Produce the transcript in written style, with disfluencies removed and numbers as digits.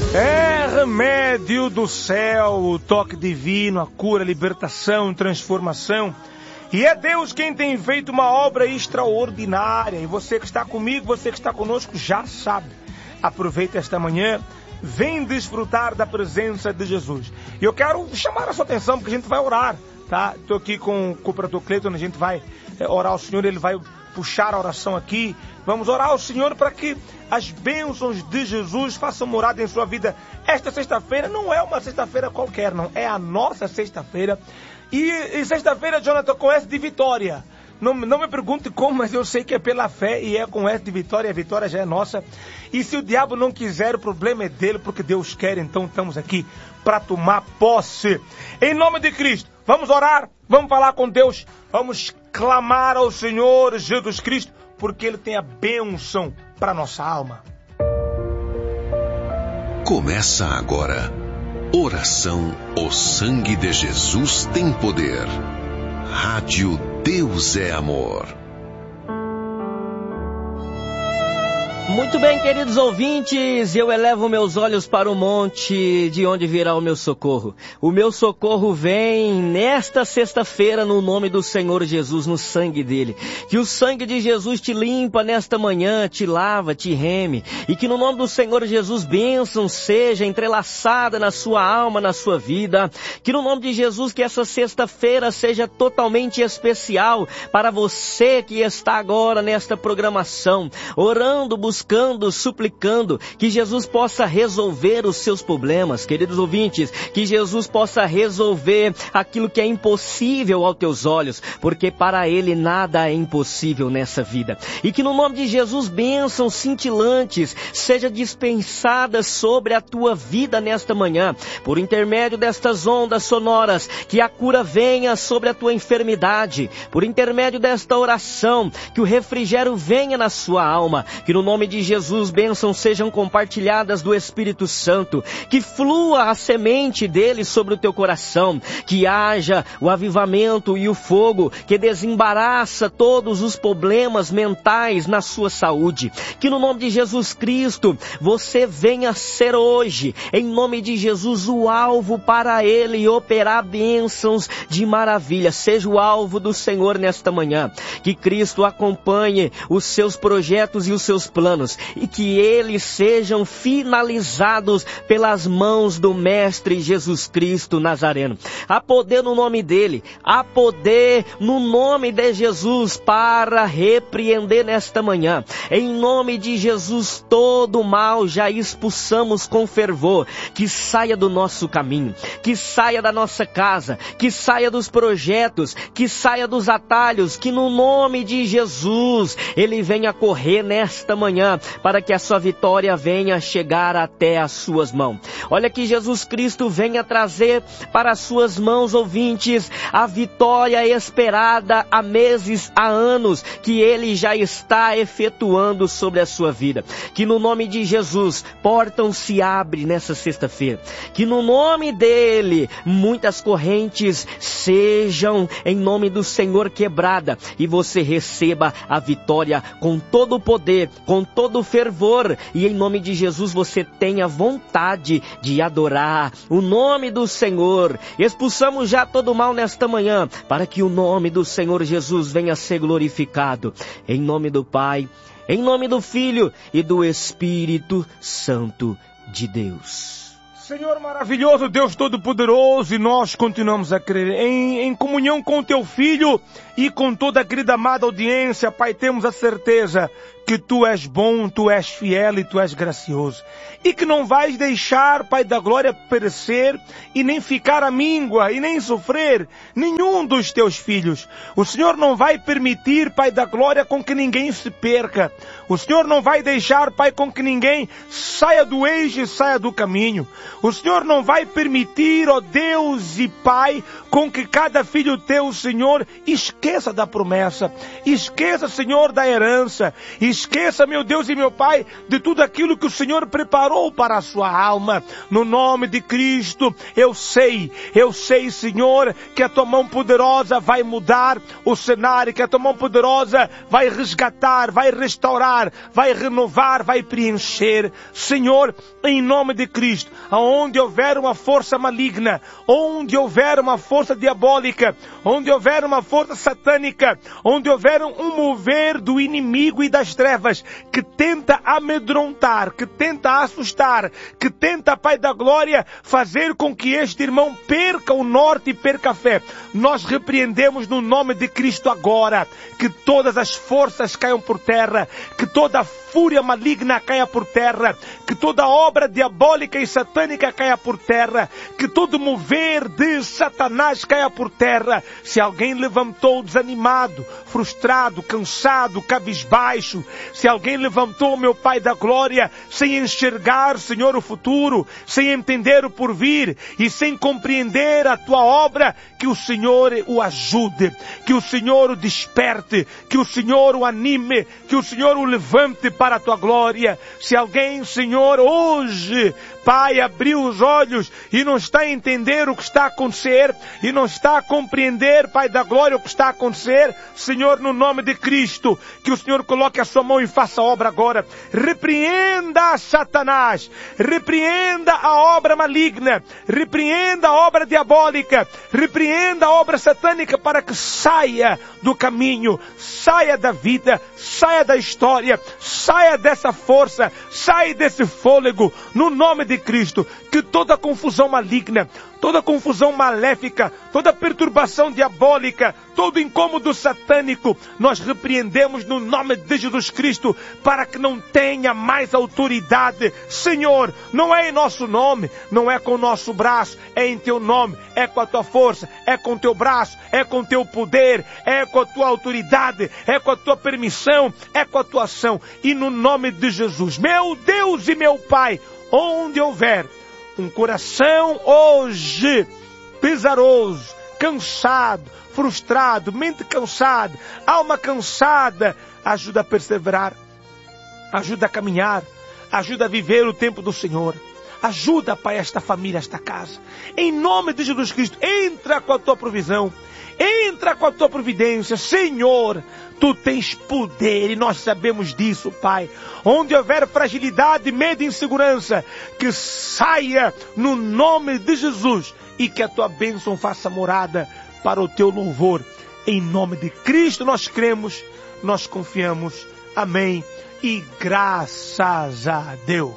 É remédio do céu, o toque divino, a cura, a libertação, transformação. E é Deus quem tem feito uma obra extraordinária. E você que está comigo, você que está conosco, já sabe. Aproveita esta manhã, vem desfrutar da presença de Jesus. E eu quero chamar a sua atenção, porque a gente vai orar, tá? Estou aqui com o Pastor Cleiton, a gente vai orar ao Senhor, ele vai puxar a oração aqui. Vamos orar ao Senhor para que as bênçãos de Jesus façam morada em sua vida. Esta sexta-feira não é uma sexta-feira qualquer, não. É a nossa sexta-feira. E sexta-feira, Jonathan, com S de vitória. Não me pergunte como, mas eu sei que é pela fé e é com S de vitória. A vitória já é nossa. E se o diabo não quiser, o problema é dele, porque Deus quer. Então estamos aqui para tomar posse. Em nome de Cristo, vamos orar, vamos falar com Deus, vamos clamar ao Senhor Jesus Cristo, porque Ele tem a bênção para nossa alma. Começa agora. Oração, o sangue de Jesus tem poder. Rádio Deus é Amor. Muito bem, queridos ouvintes, eu elevo meus olhos para o monte, de onde virá o meu socorro. O meu socorro vem nesta sexta-feira no nome do Senhor Jesus, no sangue dele. Que o sangue de Jesus te limpa nesta manhã, te lava, te reme. E que no nome do Senhor Jesus bênção seja entrelaçada na sua alma, na sua vida. Que no nome de Jesus que essa sexta-feira seja totalmente especial para você que está agora nesta programação, orando, buscando, suplicando, que Jesus possa resolver os seus problemas, queridos ouvintes, que Jesus possa resolver aquilo que é impossível aos teus olhos, porque para Ele nada é impossível nessa vida. E que no nome de Jesus bênçãos cintilantes sejam dispensadas sobre a tua vida nesta manhã, por intermédio destas ondas sonoras, que a cura venha sobre a tua enfermidade, por intermédio desta oração, que o refrigério venha na sua alma, que no nome de Jesus, bênçãos sejam compartilhadas do Espírito Santo, que flua a semente dele sobre o teu coração, que haja o avivamento e o fogo que desembaraça todos os problemas mentais na sua saúde, que no nome de Jesus Cristo, você venha ser hoje, em nome de Jesus, o alvo para ele operar bênçãos de maravilha. Seja o alvo do Senhor nesta manhã, que Cristo acompanhe os seus projetos e os seus planos, e que eles sejam finalizados pelas mãos do Mestre Jesus Cristo Nazareno. Há poder no nome dele, há poder no nome de Jesus para repreender nesta manhã. Em nome de Jesus, todo mal já expulsamos com fervor, que saia do nosso caminho, que saia da nossa casa, que saia dos projetos, que saia dos atalhos, que no nome de Jesus ele venha correr nesta manhã, para que a sua vitória venha chegar até as suas mãos. Olha que Jesus Cristo venha trazer para as suas mãos, ouvintes, a vitória esperada há meses, há anos, que ele já está efetuando sobre a sua vida. Que no nome de Jesus, portas se abrem nessa sexta-feira. Que no nome dele, muitas correntes sejam, em nome do Senhor, quebrada, e você receba a vitória com todo o poder, com todo o fervor, e em nome de Jesus você tenha vontade de adorar o nome do Senhor. Expulsamos já todo o mal nesta manhã, para que o nome do Senhor Jesus venha a ser glorificado. Em nome do Pai, em nome do Filho e do Espírito Santo de Deus. Senhor maravilhoso, Deus Todo-Poderoso, e nós continuamos a crer em comunhão com o Teu Filho e com toda a querida amada audiência. Pai, temos a certeza que Tu és bom, Tu és fiel e Tu és gracioso. E que não vais deixar, Pai da glória, perecer e nem ficar à míngua e nem sofrer nenhum dos Teus filhos. O Senhor não vai permitir, Pai da glória, com que ninguém se perca. O Senhor não vai deixar, Pai, com que ninguém saia do eixo e saia do caminho. O Senhor não vai permitir, ó Deus e Pai, com que cada filho Teu, Senhor, esqueça esqueça da promessa, esqueça, Senhor, da herança, esqueça, meu Deus e meu Pai, de tudo aquilo que o Senhor preparou para a sua alma. No nome de Cristo, eu sei, Senhor, que a tua mão poderosa vai mudar o cenário, que a tua mão poderosa vai resgatar, vai restaurar, vai renovar, vai preencher. Senhor, em nome de Cristo, aonde houver uma força maligna, onde houver uma força diabólica, onde houver uma força satânica, onde houver um mover do inimigo e das trevas, que tenta amedrontar, que tenta assustar, que tenta, Pai da glória, fazer com que este irmão perca o norte e perca a fé, nós repreendemos no nome de Cristo agora, que todas as forças caiam por terra, que toda fúria maligna caia por terra, que toda obra diabólica e satânica caia por terra, que todo mover de Satanás caia por terra. Se alguém levantou desanimado, frustrado, cansado, cabisbaixo, se alguém levantou, meu Pai da glória, sem enxergar, Senhor, o futuro, sem entender o porvir e sem compreender a tua obra, que o Senhor o ajude, que o Senhor o desperte, que o Senhor o anime, que o Senhor o levante para a tua glória. Se alguém, Senhor, hoje, Pai, abriu os olhos e não está a entender o que está a acontecer, e não está a compreender, Pai da glória, o que está a acontecer, Senhor, no nome de Cristo, que o Senhor coloque a sua mão e faça a obra agora. Repreenda Satanás, repreenda a obra maligna, repreenda a obra diabólica, repreenda a obra satânica, para que saia do caminho, saia da vida, saia da história, saia dessa força, saia desse fôlego, no nome de Cristo. Que toda confusão maligna, toda confusão maléfica, toda perturbação diabólica, todo incômodo satânico, nós repreendemos no nome de Jesus Cristo, para que não tenha mais autoridade. Senhor, não é em nosso nome, não é com o nosso braço, é em teu nome, é com a tua força, é com o teu braço, é com o teu poder, é com a tua autoridade, é com a tua permissão, é com a tua ação. E no nome de Jesus, meu Deus e meu Pai, onde houver um coração hoje pesaroso, cansado, frustrado, mente cansada, alma cansada, ajuda a perseverar, ajuda a caminhar, ajuda a viver o tempo do Senhor. Ajuda, Pai, esta família, esta casa. Em nome de Jesus Cristo, entra com a tua provisão, entra com a tua providência. Senhor, tu tens poder e nós sabemos disso, Pai. Onde houver fragilidade, medo e insegurança, que saia no nome de Jesus, e que a tua bênção faça morada para o teu louvor. Em nome de Cristo nós cremos, nós confiamos. Amém. E graças a Deus.